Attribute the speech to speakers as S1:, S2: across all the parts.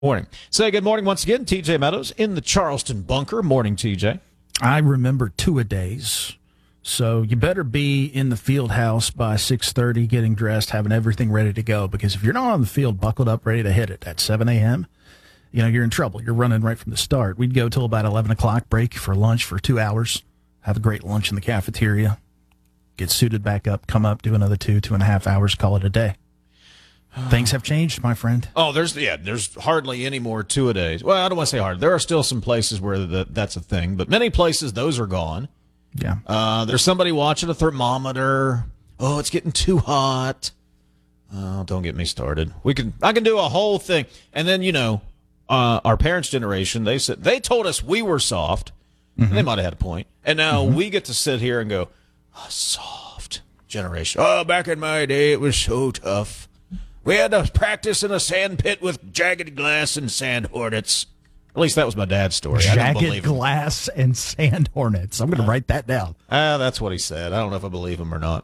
S1: Morning. Say good morning once again. TJ Meadows in the Charleston bunker. Morning, TJ.
S2: I remember two-a-days, so you better be in the field house by 6:30, getting dressed, having everything ready to go, because if you're not on the field buckled up, ready to hit it at 7 a.m., you're in trouble. You're running right from the start. We'd go till about 11 o'clock, break for lunch for 2 hours, have a great lunch in the cafeteria, get suited back up, come up, do another 2.5 hours, call it a day. Things have changed, my friend.
S1: Oh, there's hardly any more two-a-days. Well, I don't want to say hard. There are still some places where that's a thing, but many places, those are gone.
S2: Yeah.
S1: There's somebody watching a thermometer. Oh, it's getting too hot. Oh, don't get me started. I can do a whole thing. And then, our parents' generation, they told us we were soft. Mm-hmm. And they might have had a point. And now we get to sit here and go, soft generation. Oh, back in my day, it was so tough. We had to practice in a sand pit with jagged glass and sand hornets. At least that was my dad's story.
S2: Jagged glass and sand hornets. I'm going to write that down.
S1: That's what he said. I don't know if I believe him or not.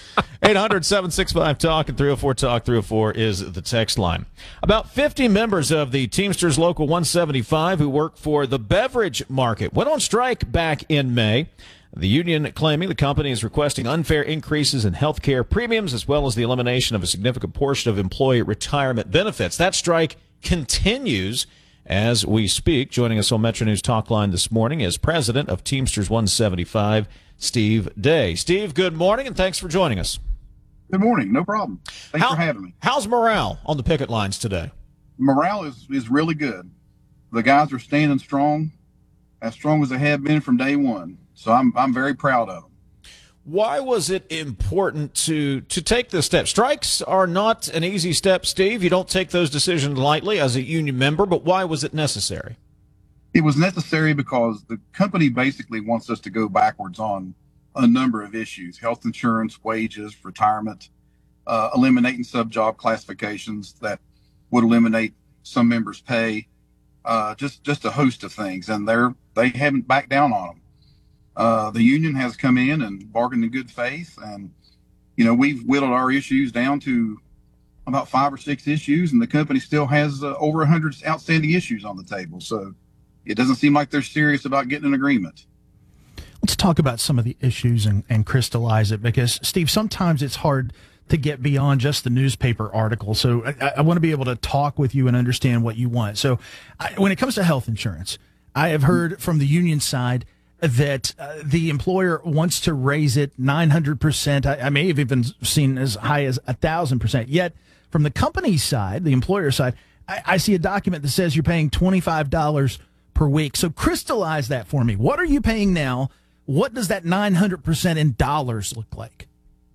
S1: 800-765-TALK and 304-TALK-304 is the text line. About 50 members of the Teamsters Local 175 who work for the beverage market went on strike back in May. The union claiming the company is requesting unfair increases in health care premiums as well as the elimination of a significant portion of employee retirement benefits. That strike continues as we speak. Joining us on Metro News Talk Line this morning is president of Teamsters 175, Steve Day. Steve, good morning, and thanks for joining us.
S3: Good morning. No problem. Thanks for having me.
S1: How's morale on the picket lines today?
S3: Morale is really good. The guys are standing strong as they have been from day one. So I'm very proud of them.
S1: Why was it important to take this step? Strikes are not an easy step, Steve. You don't take those decisions lightly as a union member, but why was it necessary?
S3: It was necessary because the company basically wants us to go backwards on a number of issues: health insurance, wages, retirement, eliminating sub-job classifications that would eliminate some members' pay, just a host of things. And they haven't backed down on them. The union has come in and bargained in good faith, and we've whittled our issues down to about 5 or 6 issues, and the company still has over 100 outstanding issues on the table. So it doesn't seem like they're serious about getting an agreement.
S2: Let's talk about some of the issues and crystallize it, because Steve, sometimes it's hard to get beyond just the newspaper article. So I want to be able to talk with you and understand what you want. So when it comes to health insurance, I have heard from the union side that the employer wants to raise it 900%. I may have even seen as high as 1,000%. Yet from the company side, the employer side, I see a document that says you're paying $25 per week. So crystallize that for me. What are you paying now? What does that 900% in dollars look like?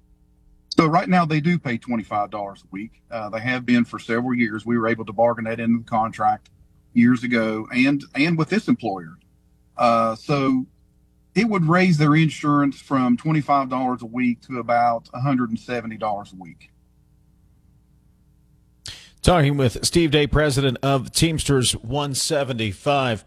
S3: So right now they do pay $25 a week. They have been for several years. We were able to bargain that into the contract years ago, and with this employer. So it would raise their insurance from $25 a week to about $170 a week.
S1: Talking with Steve Day, president of Teamsters 175.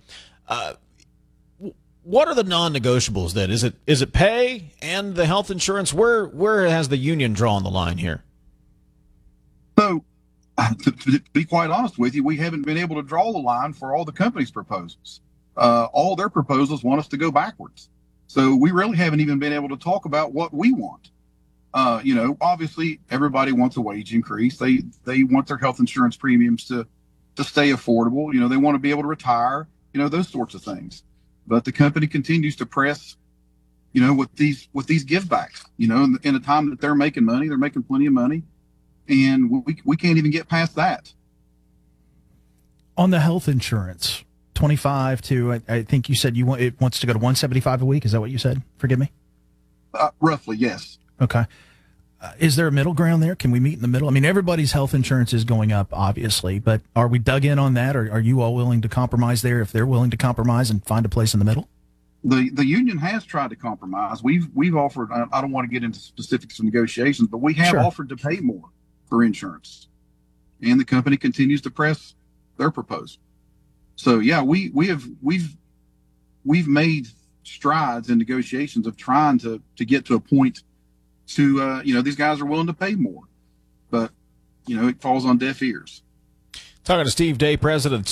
S1: What are the non-negotiables then? Is it pay and the health insurance? Where has the union drawn the line here?
S3: So to be quite honest with you, we haven't been able to draw the line for all the company's proposals. All their proposals want us to go backwards. So we really haven't even been able to talk about what we want. Obviously everybody wants a wage increase. They want their health insurance premiums to stay affordable. They want to be able to retire, those sorts of things. But the company continues to press, with these give backs, in a time that they're making money, they're making plenty of money, and we can't even get past that.
S2: On the health insurance, 25 to, I think you said it wants to go to 175 a week. Is that what you said? Forgive me.
S3: Roughly, yes.
S2: Okay. Is there a middle ground there? Can we meet in the middle? I mean, everybody's health insurance is going up, obviously, but are we dug in on that, or are you all willing to compromise there if they're willing to compromise and find a place in the middle?
S3: The union has tried to compromise. We've offered, I don't want to get into specifics of negotiations, but we have offered to pay more for insurance, and the company continues to press their proposal. So yeah, we've made strides in negotiations of trying to get to a point to, these guys are willing to pay more, but, it falls on deaf ears.
S1: Talking to Steve Day, president of